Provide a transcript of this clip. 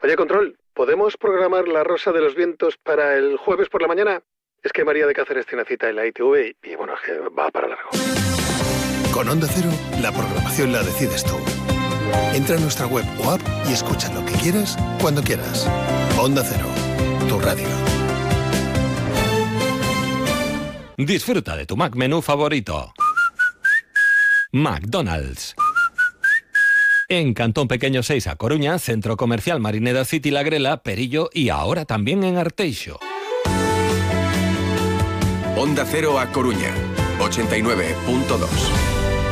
Oye, Control, ¿podemos programar la Rosa de los Vientos para el jueves por la mañana? Es que María de Cáceres tiene cita en la ITV y bueno, es que va para largo. Con Onda Cero, la programación la decides tú. Entra a nuestra web o app y escucha lo que quieras, cuando quieras. Onda Cero, tu radio. Disfruta de tu Mac menú favorito. McDonald's. En Cantón Pequeño 6 a Coruña, Centro Comercial Marineda City La Grela, Perillo y ahora también en Arteixo. Onda Cero a Coruña, 89.2.